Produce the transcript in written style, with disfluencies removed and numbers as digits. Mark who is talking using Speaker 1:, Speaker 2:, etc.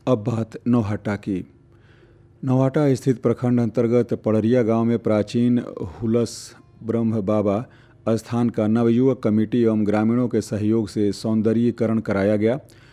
Speaker 1: अब बात नौहट्टा की। नौहट्टा स्थित प्रखंड अंतर्गत पड़रिया गांव में प्राचीन हुलस ब्रह्म बाबा स्थान का नवयुवक कमेटी एवं ग्रामीणों के सहयोग से सौंदर्यीकरण कराया गया।